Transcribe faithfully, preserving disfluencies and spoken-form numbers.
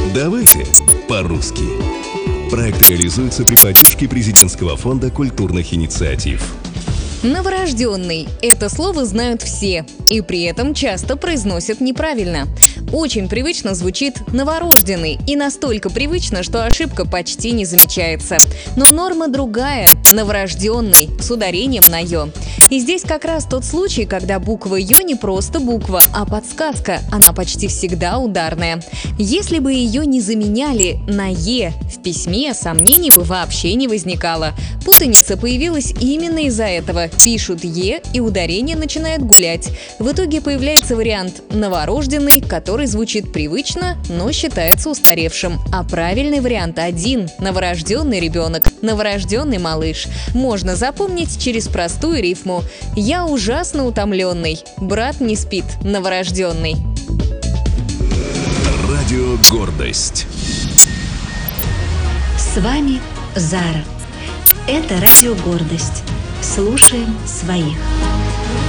Давайте по-русски. Проект реализуется при поддержке Президентского фонда культурных инициатив. Новорожденный – это слово знают все, и при этом часто произносят неправильно. Очень привычно звучит «новорожденный», и настолько привычно, что ошибка почти не замечается. Но норма другая – «новорожденный» с ударением на «ё». И здесь как раз тот случай, когда буква «ё» не просто буква, а подсказка, она почти всегда ударная. Если бы ее не заменяли на «е» в письме, сомнений бы вообще не возникало. Путаница появилась именно из-за этого. Пишут «е» и ударение начинает гулять. В итоге появляется вариант «новорожденный», который звучит привычно, но считается устаревшим. А правильный вариант один – новорожденный ребенок, новорожденный малыш. Можно запомнить через простую рифму: «Я ужасно утомленный, брат не спит, новорожденный». Радио «Гордость». С вами Зара. Это радио «Гордость». Слушаем своих.